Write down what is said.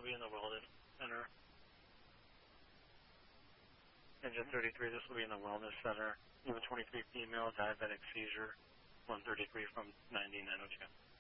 will be in the Wellness Center. Engine 33, this will be in the Wellness Center. You have a 23 female diabetic seizure, 133 from 9902.